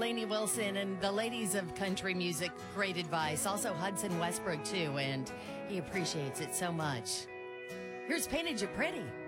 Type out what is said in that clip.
Lainey Wilson and the ladies of country music. Great advice. Also Hudson Westbrook, too, and he appreciates it so much. Here's Painted You Pretty.